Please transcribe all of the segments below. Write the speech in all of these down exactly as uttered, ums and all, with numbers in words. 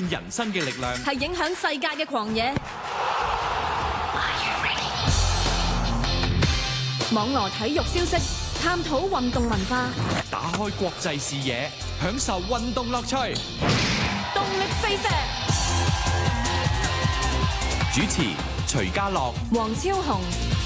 變人生嘅力量， 係影響世界嘅狂野。網羅體育消息，探討運動文化， 打開國際視野，享受運動樂趣。 動力四射。 主持徐家樂、 黃超雄。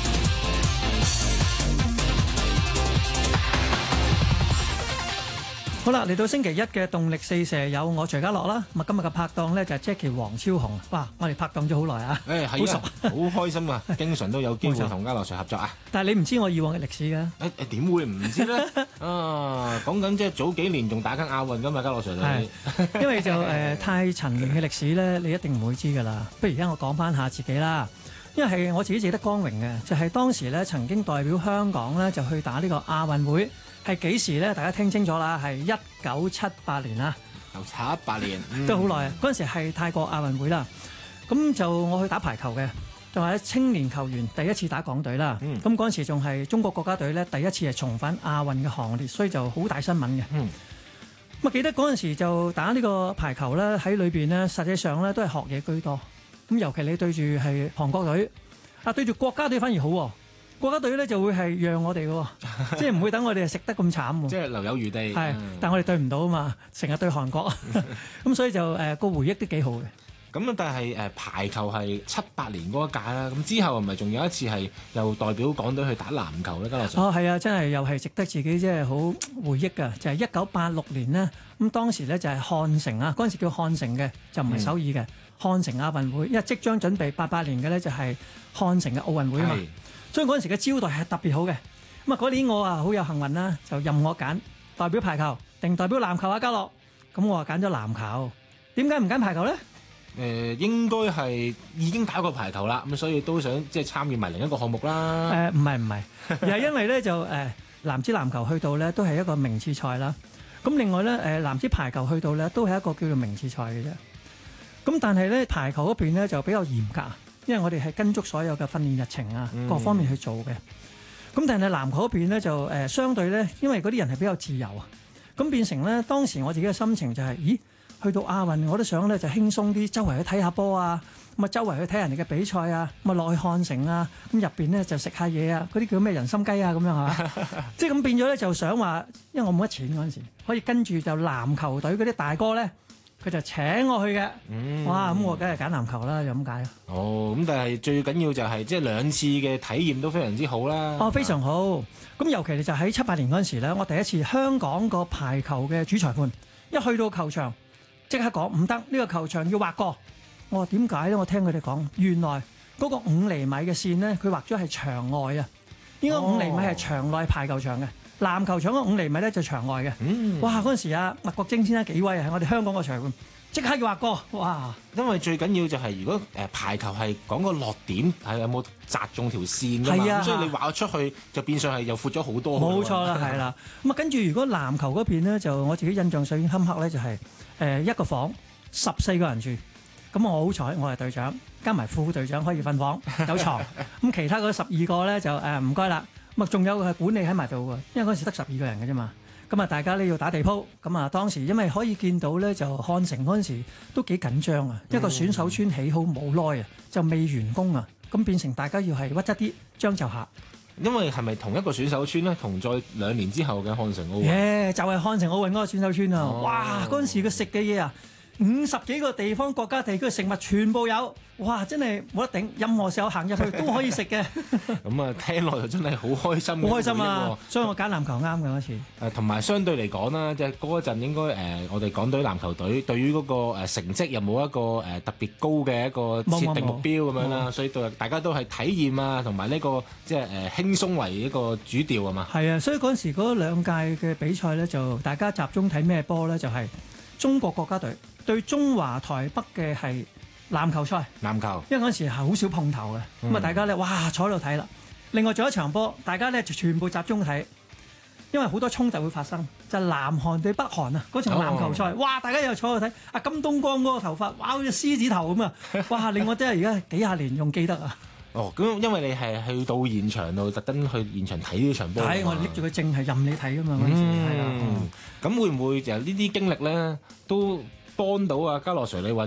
好啦，嚟到星期一嘅動力四射有我徐家樂啦，咁啊今日嘅拍檔咧就係 Jackie 黃超雄。哇，我哋拍檔咗好耐啊， 誒係啊，好開心啊，經常都有機會同家樂 Sir 合作啊。 但係你唔知我以往嘅歷史㗎？ 誒誒點會唔知咧？啊，講緊即係早幾年仲打緊亞運㗎嘛，家樂 Sir 你。 因為就誒、呃、太陳年嘅歷史咧，你一定唔會知㗎啦。不如而家我講翻下自己啦，因為係我自己記得光榮嘅，就係、是、當時咧曾經代表香港咧就去打呢個亞運會。係幾時咧？大家聽清楚啦，係一九七八年啦， 又七八年，嗯、 都好耐啊！嗰陣時係泰國亞運會啦，咁就我去打排球嘅，就係青年球員第一次打港隊啦。咁嗰陣時仲係中國國家隊咧第一次係重返亞運嘅行列，所以就好大新聞嘅。咁啊、嗯，記得嗰陣時就打呢個排球咧，喺裏邊咧，實際上咧都係學嘢居多。咁尤其你對住係韓國隊，啊對住國家隊反而好喎。國家隊咧就會係讓我哋嘅，即係唔會等我哋食得咁慘。 即係留有餘地。係， 但係我哋對唔到啊嘛，成日對韓國，咁所以就誒個回憶都幾好嘅。 咁但係誒排球係七八年嗰一屆啦，咁之後係咪仲有一次係又代表港隊去打籃球咧？家樂 Sir。 哦，係啊，真係又係值得自己即係好回憶㗎，就係一九八六年呢。咁當時咧就係漢城啊，嗰陣時叫漢城嘅，就唔係首爾嘅、嗯、漢城亞運會，因為即將準備八八年嘅咧就係漢城嘅奧運會啊嘛。所以嗰陣時嘅招待係特別好嘅，咁啊嗰年我啊好有幸運啦，就任我揀代表排球定代表籃球啊，家樂，咁我啊揀咗籃球，點解唔揀排球咧？誒、 呃、應該係已經打過排球啦，咁所以都想即係參與埋另一個項目啦。 誒唔係唔係，而係因為咧就誒、呃、男子籃球去到咧都係一個名次賽啦，咁另外咧誒、呃、男子排球去到咧都係一個叫做名次賽嘅啫，咁但係咧排球嗰邊咧就比較嚴格。因為我哋係跟足所有嘅訓練日程啊，各方面去做嘅。咁、嗯、但係籃球嗰邊咧就誒、呃、相對咧，因為嗰啲人係比較自由啊，咁變成咧當時我自己嘅心情就係、是，咦，去到亞運我都想咧就輕鬆啲，周圍去睇下波啊，咁啊周圍去睇人哋嘅比賽啊，咁啊落去漢城啊，咁入邊咧就食下嘢啊，嗰啲叫咩人參雞啊咁樣係嘛，即係咁變咗咧就想話，因為我冇乜錢嗰陣時，可以跟住就籃球隊嗰啲大哥咧。佢就請我去嘅，嗯、哇！咁我梗係揀籃球啦，就咁解。 哦，咁但係最緊要就係即係兩次嘅體驗都非常之好啦。 哦，非常好。咁尤其就喺七八年嗰陣時咧，我第一次香港個排球嘅主裁判一去到球場，即刻講唔得，呢、呢個球場要劃過。我話點解咧？我聽佢哋講，原來嗰個五厘米嘅線咧，佢劃咗係場外啊，應該五厘米係場內排球場嘅。籃球場嗰五厘米咧就場外嘅，嗯、哇！嗰陣時啊，麥國晶先生幾威啊，係我哋香港個裁判，即刻要劃過，哇！ 因為最緊要就係如果誒排球係講個落點係有冇擲中條線㗎嘛，咁、啊、所以你劃咗出去就變相係又闊咗好多。 冇錯啦，係啦。咁啊，跟住如果籃球嗰邊咧，就我自己印象最深刻咧，就係誒一個房十四個人住，咁我好彩，我係隊長，加埋副隊長可以瞓房有床，咁其他嗰十二個咧就誒唔該啦。咁啊，仲有係管理喺埋度喎，因為嗰陣時得十二個人嘅啫嘛。咁啊，大家咧要打地鋪。咁啊，當時因為可以見到咧，就漢城嗰陣時都幾緊張啊。嗯、一個選手村起好冇耐啊，就未完工啊。咁變成大家要係屈質啲，將就下。 因為係咪同一個選手村咧？同在兩年之後嘅漢城奧運。 耶，就係漢城奧運嗰個選手村啊！哦、哇，嗰陣時佢食嘅嘢啊！五十幾個地方國家地區嘅食物全部有，哇！真係冇得頂，任何時候行入去都可以食嘅。 咁啊，聽落就真係好開心， 好開心啊！所以我揀籃球啱嘅嗰次。 誒，同埋相對嚟講啦，即係嗰陣應該誒、呃，我哋港隊籃球隊對於嗰個誒成績又冇一個誒特別高嘅一個設定目標咁樣啦，所以對大家都係體驗啊，同埋呢個即係誒輕鬆為一個主調啊嘛。係啊，所以嗰陣時嗰兩屆嘅比賽咧，就大家集中睇咩波咧？就係、是、中國國家隊對中華台北嘅係籃球賽，籃球，因為嗰陣時係好少碰頭嘅，咁啊、嗯、大家咧哇坐喺度睇啦。另外仲有一場波，大家咧就全部集中睇，因為好多衝突會發生，就係、南韓對北韓啊嗰場籃球賽，哦、哇大家又坐喺度睇，阿金東光嗰個頭髮，哇好似獅子頭咁啊，哇令我真係而家幾廿年仲記得啊！ 哦，咁因為你係去到現場度，特登去現場睇呢場波。睇， 我拎住個證係任你睇噶嘛嗰陣時，係啊。 咁會唔會就呢啲經歷咧，都幫到啊家樂 Sir 你，或